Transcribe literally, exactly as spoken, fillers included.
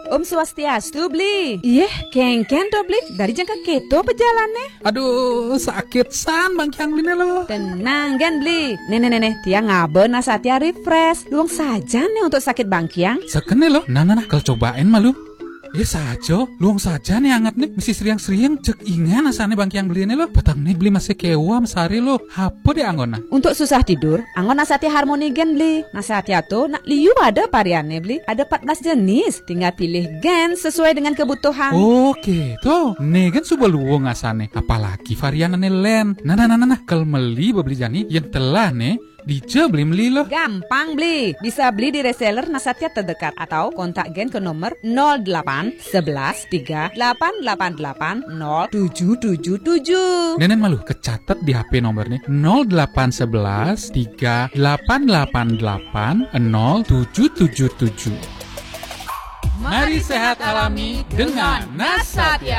Om Swastiastu beli. Iya, kengken to beli. Dari jangka keto pejalannya. Aduh, sakit san Bang Kyang beli lo. Tenang kan beli. Nenek-nenek, dia ngaben nasatya refresh. Luang saja nih untuk sakit Bang Kyang. Sekene lo. Nah, nah, nah, kalau cobain malu. Ya saja, luang saja nih anget nih. Mesti seriang-seriang cek ingan asane Bang Kyang beli nih lo. Petang nih beli masih kewa mesari lo. Apa deh anggona? Untuk susah tidur, anggon nasatya harmoni gen beli. Nasatya tuh nak liu ada variannya beli. Ada empat belas jenis. Tinggal pilih gen sesuai dengan kebutuhan. Oke, tuh. Nih kan sudah luang asane. Apalagi variannya len. Nah, nah, nah, nah, nah. Kalau beli beli jani yang telah nih. Dija beli beli lo. Gampang beli. Bisa beli di reseller Nasatya terdekat atau kontak gen ke nomor nol delapan sebelas tiga delapan delapan delapan nol tujuh tujuh tujuh. Nenen malu kecatat di H P nomornya nol delapan sebelas tiga delapan delapan delapan nol tujuh tujuh tujuh. Mari sehat alami dengan Nasatya.